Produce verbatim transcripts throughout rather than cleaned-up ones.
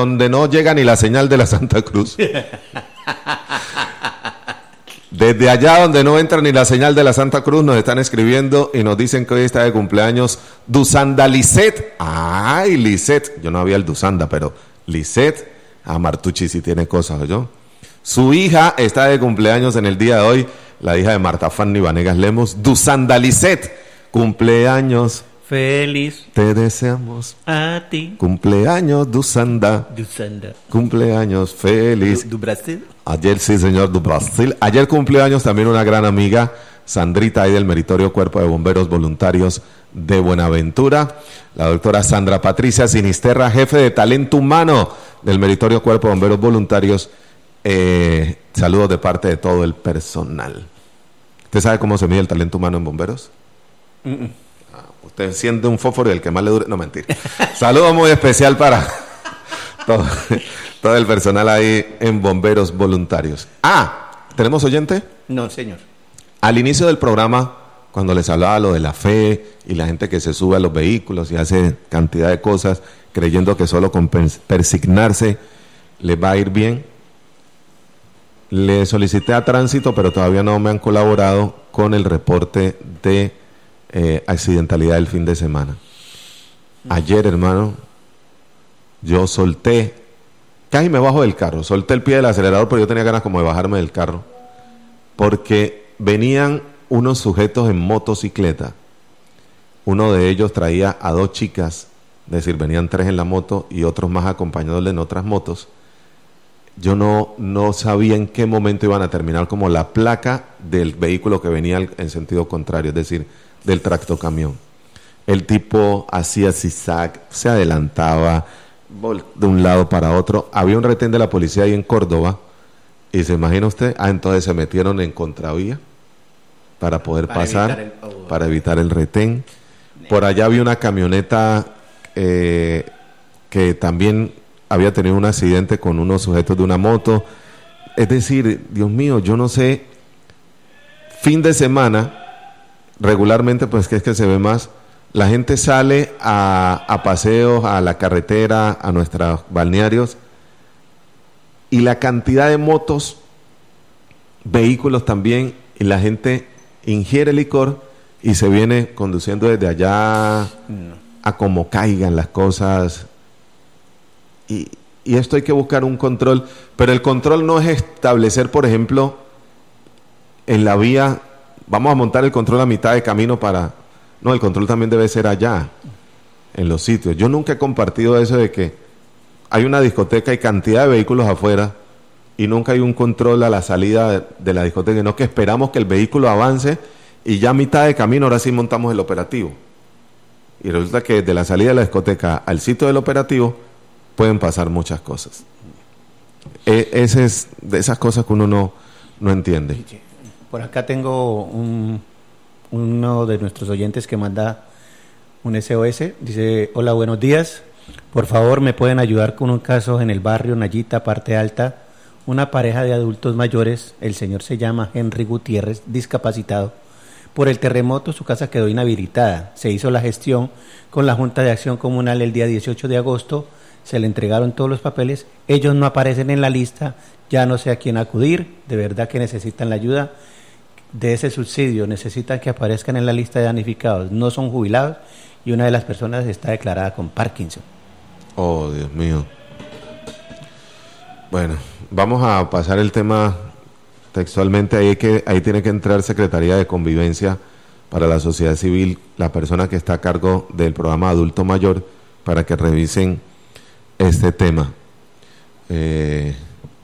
donde no llega ni la señal de la Santa Cruz. Desde allá donde no entra ni la señal de la Santa Cruz nos están escribiendo y nos dicen que hoy está de cumpleaños Dusanda Lisset. Ay, Lisset. Yo no había el Dusanda, pero Lisset. Ah, Martucci sí tiene cosas, ¿yo? Su hija está de cumpleaños en el día de hoy, la hija de Marta Fanny Vanegas Lemos, Dusanda Lisset. Cumpleaños. Feliz. Te deseamos. A ti. Cumpleaños, Dusanda. Dusanda. Cumpleaños feliz. ¿Du, du Brasil? Ayer sí, señor, du Brasil. Ayer cumpleaños también una gran amiga, Sandrita, ahí del Meritorio Cuerpo de Bomberos Voluntarios de Buenaventura. La doctora Sandra Patricia Sinisterra, jefe de talento humano del Meritorio Cuerpo de Bomberos Voluntarios. Eh, saludos de parte de todo el personal. ¿Usted sabe cómo se mide el talento humano en bomberos? Mm-mm. Usted enciende un fósforo y el que más le dure... No, mentira. Saludo muy especial para todo, todo el personal ahí en Bomberos Voluntarios. Ah, ¿tenemos oyente? No, señor. Al inicio del programa, cuando les hablaba lo de la fe y la gente que se sube a los vehículos y hace cantidad de cosas creyendo que solo con persignarse les va a ir bien, le solicité a Tránsito, pero todavía no me han colaborado con el reporte de... Eh, accidentalidad del fin de semana. Ayer, hermano, yo solté, casi me bajo del carro, solté el pie del acelerador, pero yo tenía ganas como de bajarme del carro, porque venían unos sujetos en motocicleta. Uno de ellos traía a dos chicas, es decir, venían tres en la moto y otros más acompañándole en otras motos. Yo no, no sabía en qué momento iban a terminar como la placa del vehículo que venía en sentido contrario, es decir, del tractocamión. El tipo hacía zigzag, se adelantaba de un lado para otro. Había un retén de la policía ahí en Córdoba y se imagina usted, ah, entonces se metieron en contravía para poder para pasar, evitar el, oh, para evitar el retén. Por allá había una camioneta eh, que también había tenido un accidente con unos sujetos de una moto. Es decir, Dios mío, yo no sé, fin de semana... Regularmente, pues que es que se ve más, la gente sale a, a paseos, a la carretera, a nuestros balnearios, y la cantidad de motos, vehículos también, y la gente ingiere licor y se viene conduciendo desde allá a como caigan las cosas. Y, y esto hay que buscar un control, pero el control no es establecer, por ejemplo, en la vía... Vamos a montar el control a mitad de camino para... No, el control también debe ser allá, en los sitios. Yo nunca he compartido eso de que hay una discoteca y cantidad de vehículos afuera y nunca hay un control a la salida de, de la discoteca, no que esperamos que el vehículo avance y ya a mitad de camino ahora sí montamos el operativo. Y resulta que de la salida de la discoteca al sitio del operativo pueden pasar muchas cosas. E- ese es de esas cosas que uno no, no entiende. Por acá tengo un, uno de nuestros oyentes que manda un S O S. Dice, hola, buenos días. Por favor, ¿me pueden ayudar con un caso en el barrio Nayita, parte alta? Una pareja de adultos mayores, el señor se llama Henry Gutiérrez, discapacitado. Por el terremoto su casa quedó inhabilitada. Se hizo la gestión con la Junta de Acción Comunal el día dieciocho de agosto. Se le entregaron todos los papeles. Ellos no aparecen en la lista. Ya no sé a quién acudir. De verdad que necesitan la ayuda de ese subsidio, necesitan que aparezcan en la lista de damnificados, no son jubilados y una de las personas está declarada con Parkinson. Oh, Dios mío. Bueno, vamos a pasar el tema textualmente. Ahí, que, ahí tiene que entrar Secretaría de Convivencia para la Sociedad Civil, la persona que está a cargo del programa Adulto Mayor, para que revisen este tema. Eh...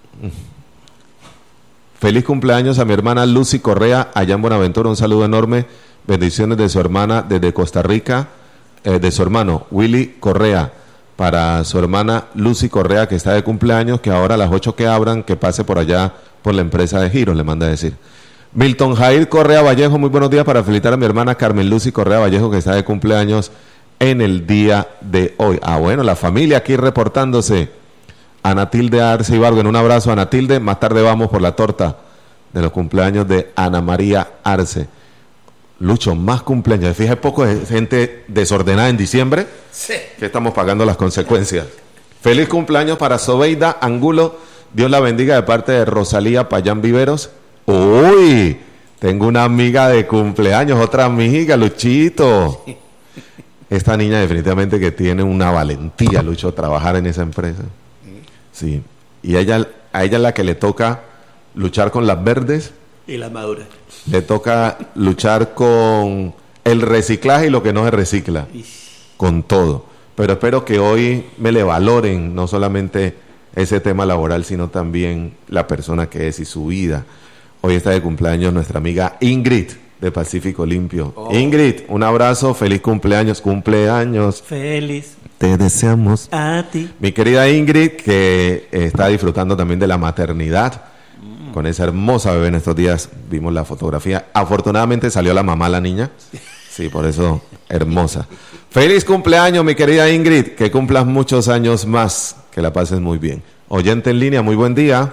Feliz cumpleaños a mi hermana Lucy Correa, allá en Buenaventura, un saludo enorme, bendiciones de su hermana desde Costa Rica, eh, de su hermano Willy Correa, para su hermana Lucy Correa, que está de cumpleaños, que ahora a las ocho que abran, que pase por allá por la empresa de giros, le manda a decir. Milton Jair Correa Vallejo, muy buenos días, para felicitar a mi hermana Carmen Lucy Correa Vallejo, que está de cumpleaños en el día de hoy. Ah, bueno, la familia aquí reportándose. Anatilde Arce Ibargo, en un abrazo, Anatilde. Más tarde vamos por la torta de los cumpleaños de Ana María Arce. Lucho, más cumpleaños. Fíjate, poco de gente desordenada en diciembre, sí, que estamos pagando las consecuencias. Feliz cumpleaños para Sobeida Angulo. Dios la bendiga de parte de Rosalía Payán Viveros. Uy, tengo una amiga de cumpleaños, otra amiga, Luchito. Esta niña definitivamente que tiene una valentía, Lucho, trabajar en esa empresa. Sí. Y a ella, a ella es la que le toca luchar con las verdes. Y las maduras. Le toca luchar con el reciclaje y lo que no se recicla. Con todo. Pero espero que hoy me le valoren no solamente ese tema laboral, sino también la persona que es y su vida. Hoy está de cumpleaños nuestra amiga Ingrid de Pacífico Limpio. Oh. Ingrid, un abrazo, feliz cumpleaños, cumpleaños. Feliz. Te deseamos. A ti. Mi querida Ingrid, que está disfrutando también de la maternidad, mm. con esa hermosa bebé en estos días, vimos la fotografía. Afortunadamente salió la mamá, la niña. Sí, por eso, hermosa. Feliz cumpleaños, mi querida Ingrid, que cumplas muchos años más, que la pases muy bien. Oyente en línea, muy buen día.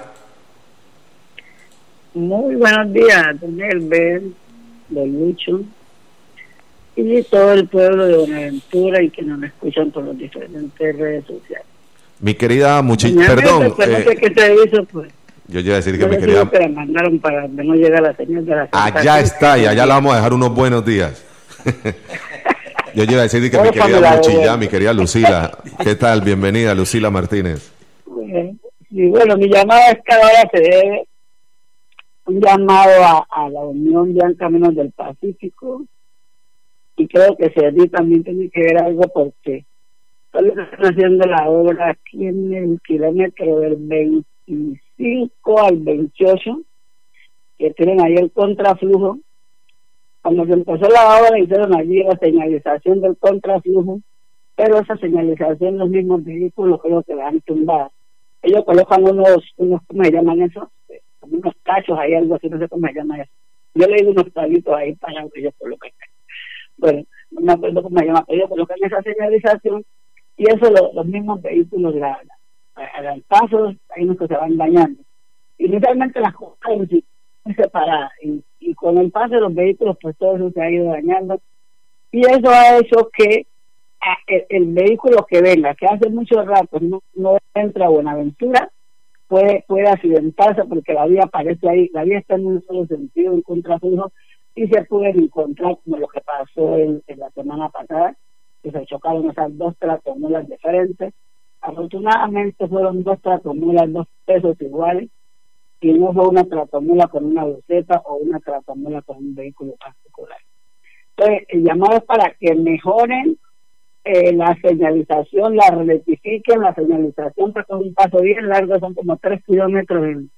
Muy buenos días, don Elber, don Lucho, y todo el pueblo de Buenaventura y que nos escuchan por las diferentes redes sociales. Mi querida, muchísimas perdón. Pues, eh, no sé qué televisor, pues. Yo iba a decir que no mi querida... que la mandaron para que no llega la señal de la... Allá está, y allá le vamos a dejar unos buenos días. Yo iba a decir que mi querida Luchilla, mi querida Lucila. ¿Qué tal? Bienvenida, Lucila Martínez. Bueno, y bueno, mi llamada es que ahora se debe un llamado a, a la Unión de Caminos del Pacífico, y creo que Sergi también tiene que ver algo porque están haciendo la obra aquí en el kilómetro del veinticinco al veintiocho, que tienen ahí el contraflujo. Cuando se empezó la obra hicieron allí la señalización del contraflujo, pero esa señalización los mismos vehículos creo que la han tumbado. Ellos colocan unos, unos ¿cómo se llaman eso? Como unos cachos ahí, algo así, no sé cómo se llama eso. Yo le digo unos palitos ahí para que ellos coloquen. Bueno, no me acuerdo cómo se llama, pero ellos colocan esa señalización y eso lo, los mismos vehículos la, la, la, al paso hay unos que se van dañando. Inicialmente las cosas muy separadas y, y con el paso de los vehículos pues todo eso se ha ido dañando y eso ha hecho que a, el, el vehículo que venga, que hace mucho rato no, no entra a Buenaventura, puede, puede accidentarse porque la vía aparece ahí, la vía está en un solo sentido, en contraflujo, y se pueden encontrar como lo que pasó en, en la semana pasada, que se chocaron esas dos tratomulas de frente. Afortunadamente fueron dos tratomulas, dos pesos iguales, y no fue una tratomula con una buceta o una tratomula con un vehículo particular. Entonces, el llamado es para que mejoren eh, la señalización, la rectifiquen la señalización, porque es un paso bien largo, son como tres kilómetros en,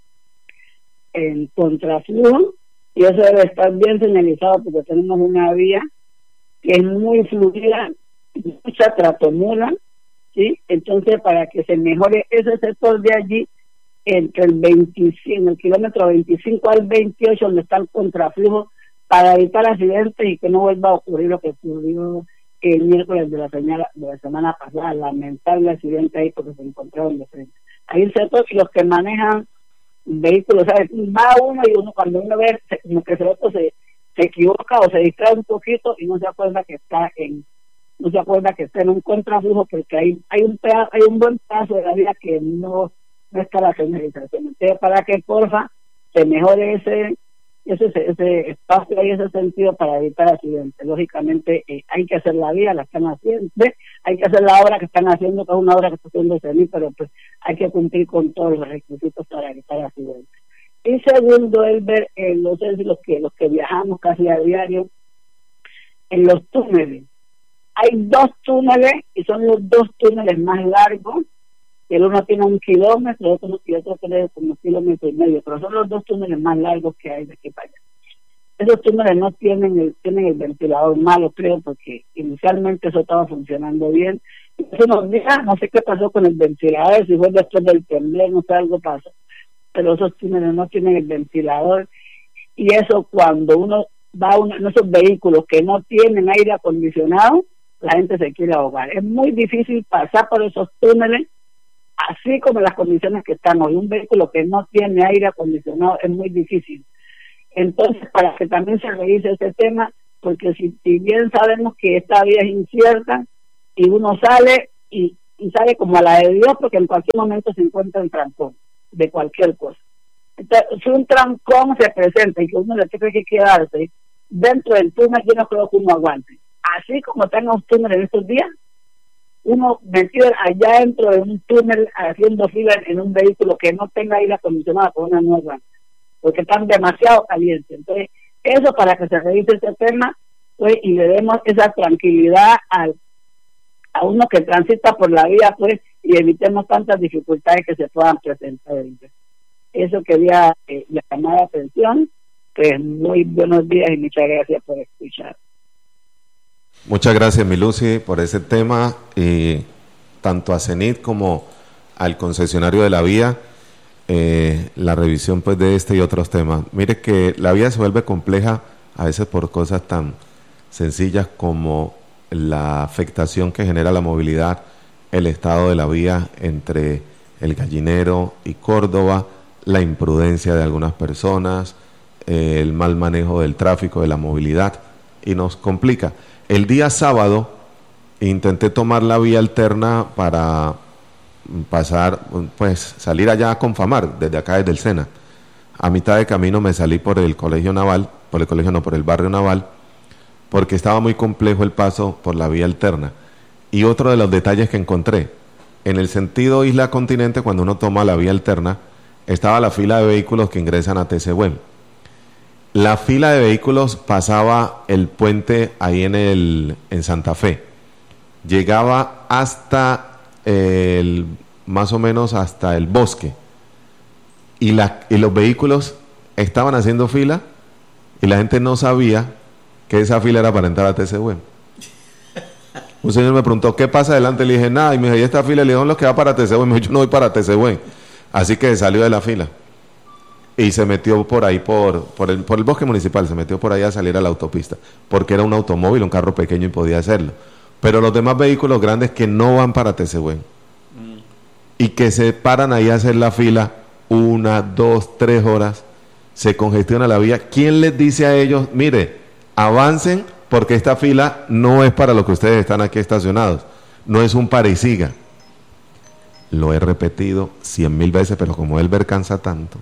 en contraflujo, y eso debe estar bien señalizado porque tenemos una vía que es muy fluida, mucha tratomula, ¿sí? Entonces, para que se mejore ese sector de allí, entre el veinticinco, en el kilómetro veinticinco al veintiocho, donde está el contraflujo, para evitar accidentes y que no vuelva a ocurrir lo que ocurrió el miércoles de la, señal, de la semana pasada, lamentable accidente ahí porque se encontraron de frente. Ahí el sector, y los que manejan vehículos, ¿sabes? Va uno y uno cuando uno ve como que el otro se, se equivoca o se distrae un poquito y no se acuerda que está en no se acuerda que está en un contraflujo porque hay hay un pedazo, hay un buen paso de la vía que no, no está la señalización. Entonces, para que porfa se mejore ese ese ese espacio y ese sentido para evitar accidentes. Lógicamente eh, hay que hacer la vía, la están haciendo, hay que hacer la obra que están haciendo, que es una obra que está haciendo CENI, pero pues hay que cumplir con todos los requisitos para evitar accidentes. Y segundo, el ver, eh, no sé si los que los que viajamos casi a diario, en los túneles. Hay dos túneles y son los dos túneles más largos. El uno tiene un kilómetro, el otro, y otro tiene como un kilómetro y medio, pero son los dos túneles más largos que hay de aquí para allá. Esos túneles no tienen el, tienen el ventilador malo, creo, porque inicialmente eso estaba funcionando bien. Y hace unos días, no sé qué pasó con el ventilador, si fue después del temblor, no sé, algo pasó. Pero esos túneles no tienen el ventilador. Y eso cuando uno va a uno, esos vehículos que no tienen aire acondicionado, la gente se quiere ahogar. Es muy difícil pasar por esos túneles, así como las condiciones que están hoy. Un vehículo que no tiene aire acondicionado es muy difícil. Entonces, para que también se revise ese tema, porque si, si bien sabemos que esta vía es incierta y uno sale y y sale como a la de Dios, porque en cualquier momento se encuentra el trancón de cualquier cosa. Entonces, si un trancón se presenta y que uno le tiene que quedarse dentro del túnel, yo no creo que uno aguante. Así como están los túneles en estos días, uno metido allá dentro de un túnel haciendo fila en un vehículo que no tenga aire acondicionado, con una no aguanta, porque están demasiado calientes. Entonces, eso para que se revise este tema, pues, y le demos esa tranquilidad al, a uno que transita por la vía, pues, y evitemos tantas dificultades que se puedan presentar. Eso quería eh, llamar la atención. Pues muy buenos días y muchas gracias por escuchar. Muchas gracias, mi Lucy, por ese tema, y tanto a CENIT como al concesionario de la vía, eh, la revisión pues de este y otros temas. Mire que la vía se vuelve compleja a veces por cosas tan sencillas como la afectación que genera la movilidad, el estado de la vía entre el Gallinero y Córdoba, la imprudencia de algunas personas, eh, el mal manejo del tráfico, de la movilidad, y nos complica. El día sábado intenté tomar la vía alterna para pasar, pues salir allá a Confamar, desde acá, desde el Sena. A mitad de camino me salí por el Colegio Naval, por el colegio no, por el barrio Naval, porque estaba muy complejo el paso por la vía alterna. Y otro de los detalles que encontré, en el sentido Isla Continente, cuando uno toma la vía alterna, estaba la fila de vehículos que ingresan a Tezehuén. La fila de vehículos pasaba el puente ahí en el en Santa Fe. Llegaba hasta el, más o menos hasta el Bosque. Y, la, y los vehículos estaban haciendo fila y la gente no sabía que esa fila era para entrar a Tezehuén. Un señor me preguntó, ¿qué pasa adelante? Le dije, nada. Y me dijo, ¿y esta fila? Le dije, los que va para Tezehuén. Me dijo, yo no voy para Tezehuén. Así que salió de la fila y se metió por ahí, por, por, el, por el bosque municipal, se metió por ahí a salir a la autopista, porque era un automóvil, un carro pequeño y podía hacerlo. Pero los demás vehículos grandes que no van para Tezehuén mm. y que se paran ahí a hacer la fila una, dos, tres horas, se congestiona la vía. ¿Quién les dice a ellos, mire, avancen porque esta fila no es para lo que ustedes están aquí estacionados, no es un para y siga? Lo he repetido cien mil veces, pero como Elber cansa tanto,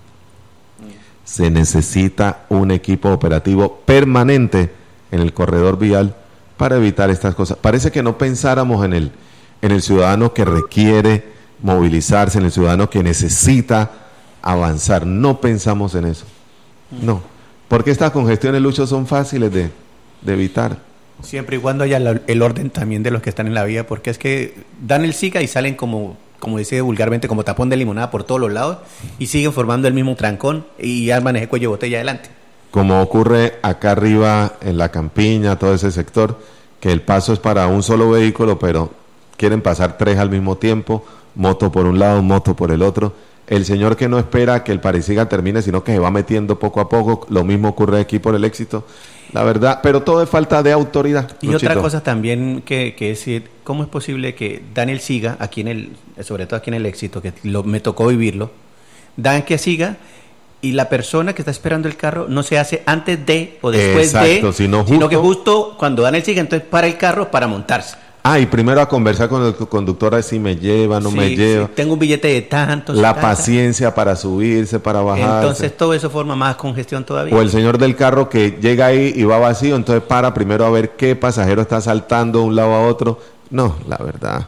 se necesita un equipo operativo permanente en el corredor vial para evitar estas cosas. Parece que no pensáramos en el, en el ciudadano que requiere movilizarse, en el ciudadano que necesita avanzar. No pensamos en eso. No, porque estas congestiones, Lucho, son fáciles de, de evitar. Siempre y cuando haya la, el orden también de los que están en la vía, porque es que dan el siga y salen como... como dice vulgarmente, como tapón de limonada por todos los lados, y siguen formando el mismo trancón y arman ese cuello de botella adelante. Como ocurre acá arriba en la Campiña, todo ese sector, que el paso es para un solo vehículo, pero quieren pasar tres al mismo tiempo, moto por un lado, moto por el otro. El señor que no espera que el parisiga termine, sino que se va metiendo poco a poco, lo mismo ocurre aquí por el Éxito, la verdad, pero todo es falta de autoridad. Y Luchito. Otra cosa también que, que decir, ¿cómo es posible que Daniel siga aquí en el, sobre todo aquí en el Éxito, que lo, me tocó vivirlo, Dan que siga y la persona que está esperando el carro no se hace antes de o después Exacto, de, sino, justo, sino que justo cuando Daniel siga, entonces para el carro para montarse. Ah, y primero a conversar con el conductor, a ver si me lleva, no sí, me lleva. Sí, tengo un billete de tantos. La tantas. Paciencia para subirse, para bajarse. Entonces todo eso forma más congestión todavía. O el señor del carro que llega ahí y va vacío, entonces para primero a ver qué pasajero está saltando de un lado a otro. No, la verdad.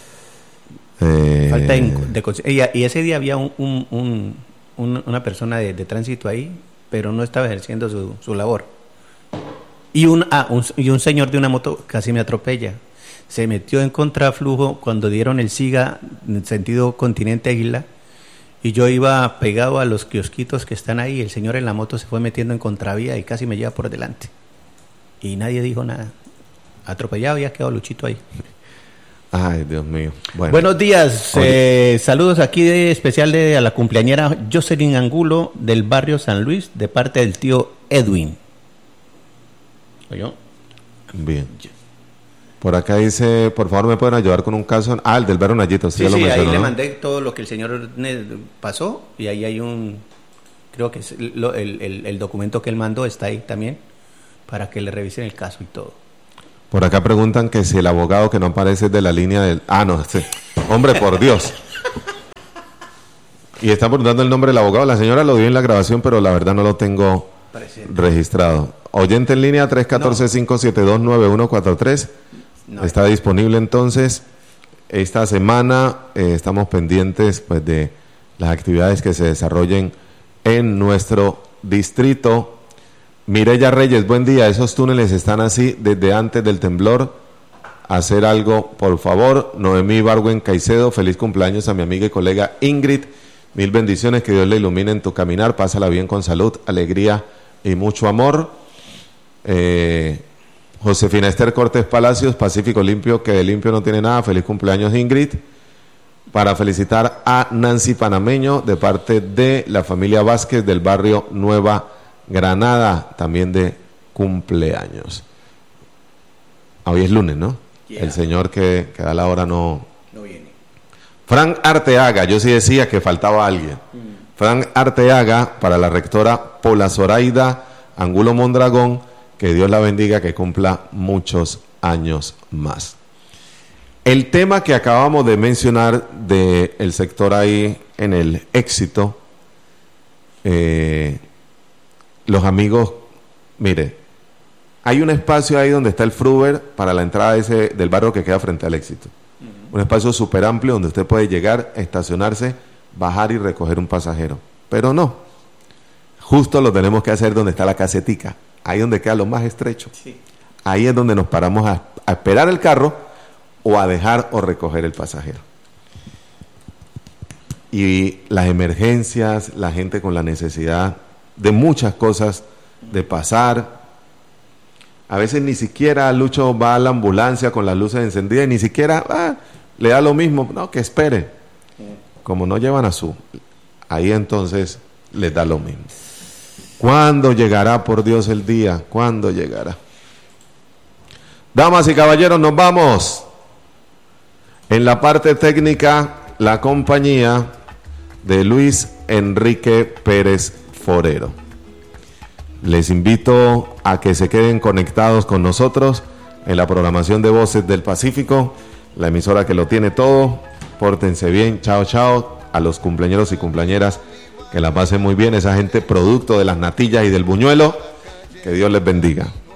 Eh... Falta de, de y ese día había un, un, un, un, una persona de, de tránsito ahí, pero no estaba ejerciendo su, su labor. Y un, ah, un, y un señor de una moto casi me atropella. Se metió en contraflujo cuando dieron el siga en sentido continente Isla y yo iba pegado a los kiosquitos que están ahí. El señor en la moto se fue metiendo en contravía y casi me lleva por delante y nadie dijo nada. Atropellado, había quedado Luchito ahí. Ay, Dios mío. Bueno. Buenos días, eh, saludos aquí de especial de a la cumpleañera Jocelyn Angulo del barrio San Luis de parte del tío Edwin. ¿Oyó? Bien. Por acá dice, por favor, ¿me pueden ayudar con un caso? Ah, el del Vero Nayito, sí, sí, ya lo sí ahí le mandé todo lo que el señor pasó y ahí hay un, creo que es lo, el, el, el documento que él mandó está ahí también para que le revisen el caso y todo. Por acá preguntan que si el abogado que no aparece es de la línea del... Ah, no, sí. Hombre, por Dios. Y está preguntando el nombre del abogado. La señora lo dio en la grabación, pero la verdad no lo tengo presente, registrado. Oyente en línea tres uno cuatro, cinco siete dos, nueve uno cuatro tres. No. Está disponible entonces. Esta semana eh, estamos pendientes pues de las actividades que se desarrollen en nuestro distrito. Mireya Reyes, buen día. Esos túneles están así desde antes del temblor. Hacer algo, por favor. Noemí Barwen Caicedo, feliz cumpleaños a mi amiga y colega Ingrid. Mil bendiciones, que Dios le ilumine en tu caminar. Pásala bien con salud, alegría y mucho amor. Eh, Josefina Esther Cortés Palacios, Pacífico Limpio, que de limpio no tiene nada. Feliz cumpleaños, Ingrid. Para felicitar a Nancy Panameño de parte de la familia Vázquez del barrio Nueva Granada, también de cumpleaños. Hoy es lunes, ¿no? Yeah. El señor que, que da la hora no, no viene. Frank Arteaga, yo sí decía que faltaba alguien. Mm. Frank Arteaga, para la rectora Paula Zoraida Angulo Mondragón, que Dios la bendiga, que cumpla muchos años más. El tema que acabamos de mencionar del sector ahí en el Éxito, eh, los amigos, mire, hay un espacio ahí donde está el Fruver para la entrada ese del barrio que queda frente al Éxito. Uh-huh. Un espacio súper amplio donde usted puede llegar, estacionarse, bajar y recoger un pasajero. Pero no, justo lo tenemos que hacer donde está la casetica, ahí donde queda lo más estrecho. Sí. Ahí es donde nos paramos a, a esperar el carro o a dejar o recoger el pasajero. Y las emergencias, la gente con la necesidad de muchas cosas, de pasar. A veces ni siquiera Lucho va a la ambulancia con las luces encendidas y ni siquiera ah, le da lo mismo, no, que espere. Como no llevan a su, ahí entonces les da lo mismo. ¿Cuándo llegará, por Dios, el día? ¿Cuándo llegará? Damas y caballeros, nos vamos. En la parte técnica, la compañía de Luis Enrique Pérez Forero. Les invito a que se queden conectados con nosotros en la programación de Voces del Pacífico, la emisora que lo tiene todo. Pórtense bien, chao, chao. A los cumpleañeros y cumpleañeras, que la pasen muy bien. Esa gente producto de las natillas y del buñuelo, que Dios les bendiga.